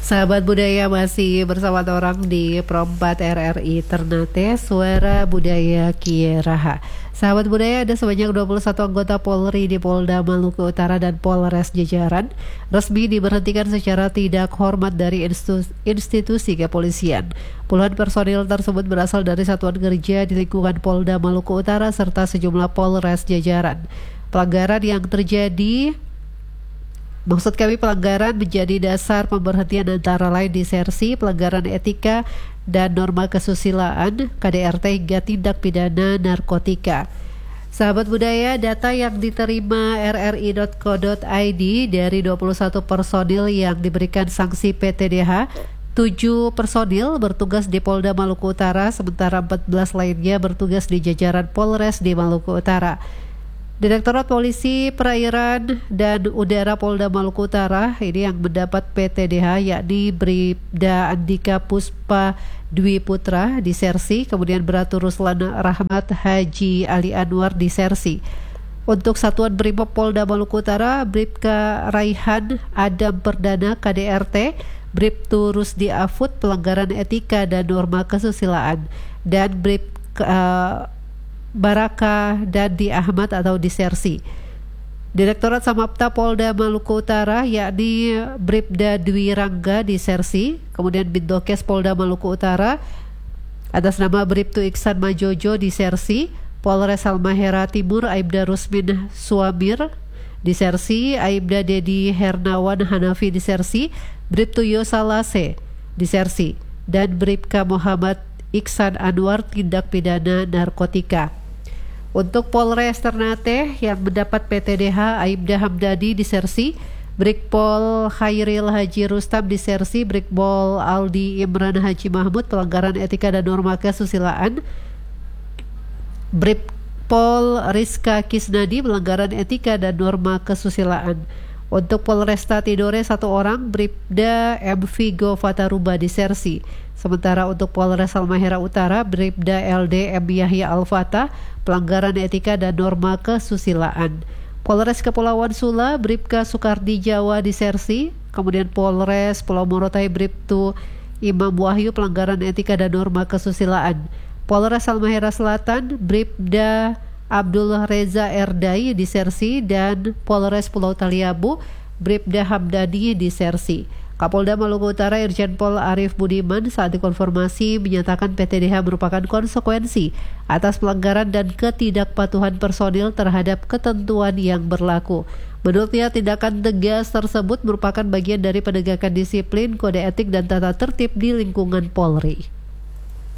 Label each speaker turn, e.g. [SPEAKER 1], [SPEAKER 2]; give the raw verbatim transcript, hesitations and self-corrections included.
[SPEAKER 1] Sahabat budaya masih bersama orang di Pro empat R R I Ternate, Suara Budaya Kieraha. Sahabat budaya, ada sebanyak dua puluh satu anggota Polri di Polda Maluku Utara dan Polres jajaran resmi diberhentikan secara tidak hormat dari institusi, institusi kepolisian. Puluhan personil tersebut berasal dari satuan kerja di lingkungan Polda Maluku Utara serta sejumlah Polres jajaran. Pelanggaran yang terjadi Maksud kami pelanggaran menjadi dasar pemberhentian antara lain disersi, pelanggaran etika dan norma kesusilaan, K D R T hingga tindak pidana narkotika. Sahabat budaya, data yang diterima R R I dot co dot I D dari dua puluh satu personil yang diberikan sanksi P T D H, tujuh personil bertugas di Polda Maluku Utara, sementara empat belas lainnya bertugas di jajaran Polres di Maluku Utara. Direktorat Polisi Perairan dan Udara Polda Maluku Utara ini yang mendapat P T D H yakni Bribda Andika Puspa Dwi Putra disersi, kemudian Bratu Ruslan Rahmat Haji Ali Anwar disersi. Untuk Satuan Brimob Polda Maluku Utara, Bribka Raihan Adam Perdana K D R T, Bribtu Rusdi Afut pelanggaran etika dan norma kesusilaan, dan Brib uh, Baraka Dandi Ahmad atau disersi. Direktorat Samapta Polda Maluku Utara yakni Bribda Dwi Rangga disersi, kemudian Bidokes Polda Maluku Utara atas nama Bribtu Iksan Majojo disersi, Polres Halmahera Timur Aibda Rusmin Suamir disersi, Aibda Dedi Hernawan Hanafi disersi, Bribtu Yosalase disersi, dan Bribka Muhammad Iksan Anwar tindak pidana narkotika. Untuk Polres Ternate yang mendapat P T D H, Aibda Hamdani disersi, Brigpol Khairil Haji Rustam disersi, Brigpol Aldi Imran Haji Mahmud pelanggaran etika dan norma kesusilaan, Brigpol Rizka Kisnadi pelanggaran etika dan norma kesusilaan. Untuk Polresta Tidore satu orang, Bribda M. Vigo Fataruba disersi. Sementara untuk Polres Halmahera Utara, Bribda L D M. Yahya Al-Fatah pelanggaran etika dan norma kesusilaan. Polres Kepulauan Sula, Bribka Sukardi Jawa disersi. Kemudian Polres Pulau Morotai, Bribtu Imam Wahyu pelanggaran etika dan norma kesusilaan. Polres Halmahera Selatan, Bribda Abdul Reza Erdai disersi, dan Polres Pulau Taliabu, Bribda Hamdani disersi. Kapolda Maluku Utara Irjen Pol Arif Budiman saat dikonfirmasi menyatakan P T D H merupakan konsekuensi atas pelanggaran dan ketidakpatuhan personil terhadap ketentuan yang berlaku. Menurutnya, tindakan tegas tersebut merupakan bagian dari penegakan disiplin, kode etik dan tata tertib di lingkungan Polri.